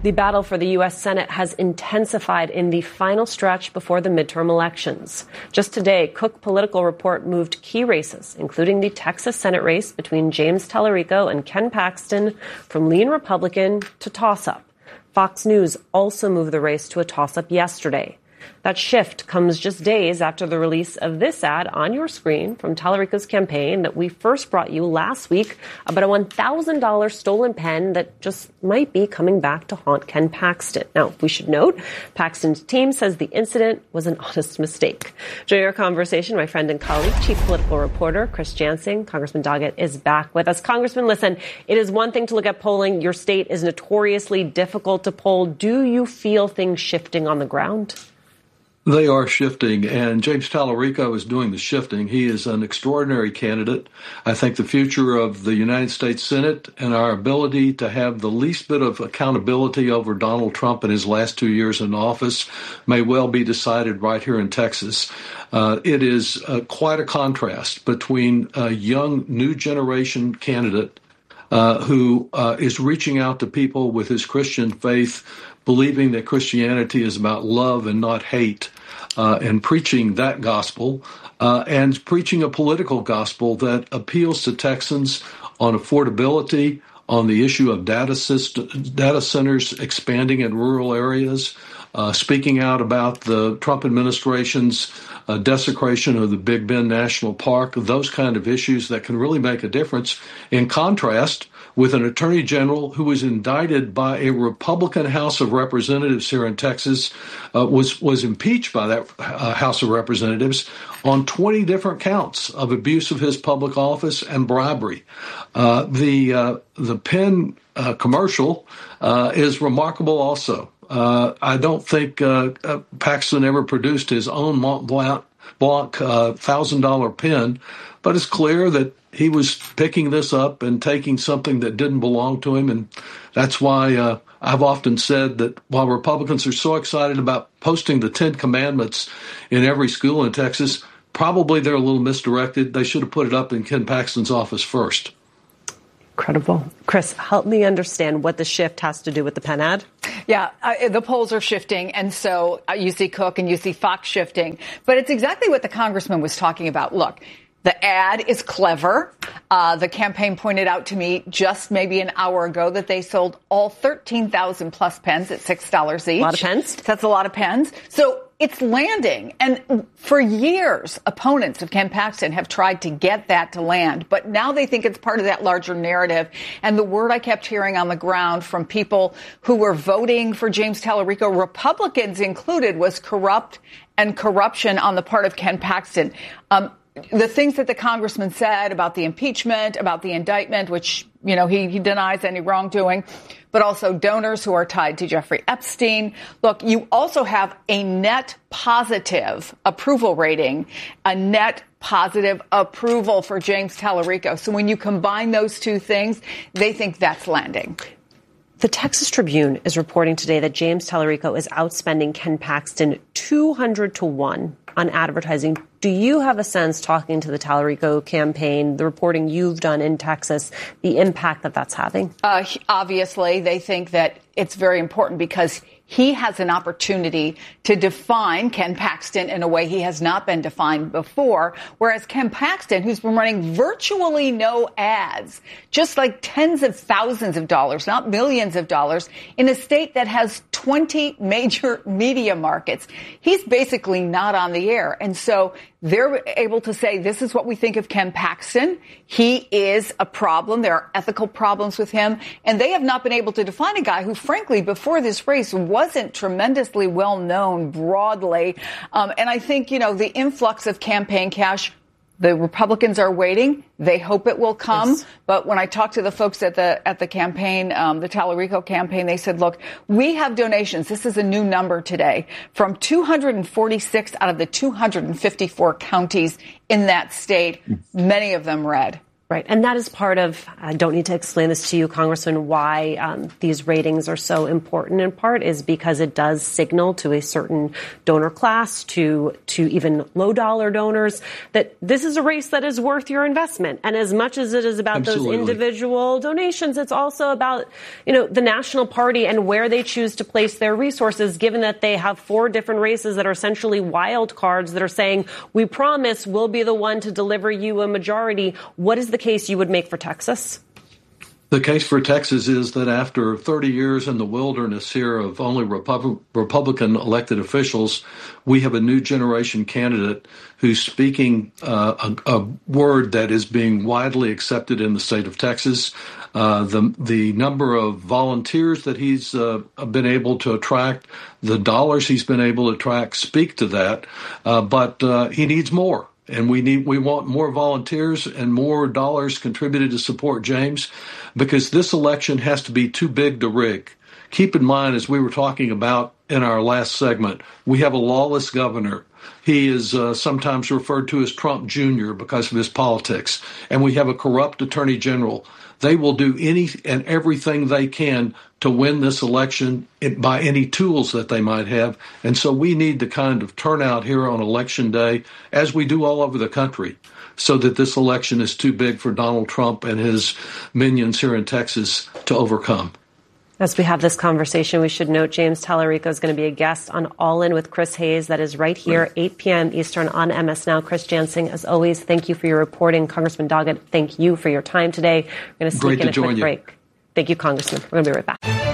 The battle for the U.S. Senate has intensified in the final stretch before the midterm elections. Just today, Cook Political Report moved key races, including the Texas Senate race between James Tallarico and Ken Paxton, from lean Republican to toss-up. Fox News also moved the race to a toss-up yesterday. That shift comes just days after the release of this ad on your screen from Tallarico's campaign that we first brought you last week about a $1,000 stolen pen that just might be coming back to haunt Ken Paxton. Now, we should note, Paxton's team says the incident was an honest mistake. During our conversation, my friend and colleague, Chief Political Reporter Chris Jansing, Congressman Doggett, is back with us. Congressman, listen, it is one thing to look at polling. Your state is notoriously difficult to poll. Do you feel things shifting on the ground? They are shifting, and James Tallarico is doing the shifting. He is an extraordinary candidate. I think the future of the United States Senate and our ability to have the least bit of accountability over Donald Trump in his last 2 years in office may well be decided right here in Texas. It is quite a contrast between a young, new generation candidate who is reaching out to people with his Christian faith, believing that Christianity is about love and not hate, and preaching that gospel, and preaching a political gospel that appeals to Texans on affordability, on the issue of data centers expanding in rural areas, speaking out about the Trump administration's desecration of the Big Bend National Park, those kind of issues that can really make a difference, in contrast with an attorney general who was indicted by a Republican House of Representatives here in Texas, was impeached by that House of Representatives on 20 different counts of abuse of his public office and bribery. The Penn commercial is remarkable also. I don't think Paxton ever produced his own Mont Blanc $1,000 pen, but it's clear that he was picking this up and taking something that didn't belong to him. And that's why I've often said that while Republicans are so excited about posting the 10 Commandments in every school in Texas, probably they're a little misdirected. They should have put it up in Ken Paxton's office first. Incredible. Chris, help me understand what the shift has to do with the Penn ad. Yeah, the polls are shifting, and so you see Cook and you see Fox shifting. But it's exactly what the congressman was talking about. Look, the ad is clever. The campaign pointed out to me just maybe an hour ago that they sold all 13,000 plus pens at $6 each. A lot of pens. That's a lot of pens. So it's landing. And for years, opponents of Ken Paxton have tried to get that to land. But now they think it's part of that larger narrative. And the word I kept hearing on the ground from people who were voting for James Tallarico, Republicans included, was corrupt and corruption on the part of Ken Paxton. The things that the congressman said about the impeachment, about the indictment, which, you know, he denies any wrongdoing, but also donors who are tied to Jeffrey Epstein. Look, you also have a net positive approval rating, a net positive approval for James Tallarico. So when you combine those two things, they think that's landing. The Texas Tribune is reporting today that James Tallarico is outspending Ken Paxton 200-1 on advertising. Do you have a sense, talking to the Tallarico campaign, the reporting you've done in Texas, the impact that that's having? Obviously, they think that it's very important because he has an opportunity to define Ken Paxton in a way he has not been defined before, whereas Ken Paxton, who's been running virtually no ads, just like tens of thousands of dollars, not millions of dollars, in a state that has 20 major media markets, he's basically not on the air. And so they're able to say, this is what we think of Ken Paxton. He is a problem. There are ethical problems with him. And they have not been able to define a guy who, frankly, before this race wasn't tremendously well known broadly. And I think, you know, the influx of campaign cash, the Republicans are waiting. They hope it will come. Yes. But when I talked to the folks at the campaign, the Tallarico campaign, they said, look, we have donations. This is a new number today from 246 out of the 254 counties in that state, many of them red. Right. And that is part of, I don't need to explain this to you, Congressman, why these ratings are so important in part is because it does signal to a certain donor class, to even low dollar donors, that this is a race that is worth your investment. And as much as it is about Absolutely. those individual donations, it's also about, the national party and where they choose to place their resources, given that they have 4 different races that are essentially wild cards that are saying, we promise we'll be the one to deliver you a majority. What is the case you would make for Texas? The case for Texas is that after 30 years in the wilderness here of only Republican elected officials, we have a new generation candidate who's speaking a word that is being widely accepted in the state of Texas. The number of volunteers that he's been able to attract, the dollars he's been able to attract speak to that, but he needs more. And we want more volunteers and more dollars contributed to support James, because this election has to be too big to rig. Keep in mind, as we were talking about in our last segment, we have a lawless governor. He is sometimes referred to as Trump Jr. because of his politics. And we have a corrupt attorney general. They will do any and everything they can to win this election by any tools that they might have. And so we need the kind of turnout here on Election Day, as we do all over the country, so that this election is too big for Donald Trump and his minions here in Texas to overcome. As we have this conversation, we should note James Tallarico is going to be a guest on All In with Chris Hayes. That is right here, 8 p.m. Eastern on MS Now. Chris Jansing, as always, thank you for your reporting. Congressman Doggett, thank you for your time today. We're going to sneak in a quick break. Thank you, Congressman. We're going to be right back.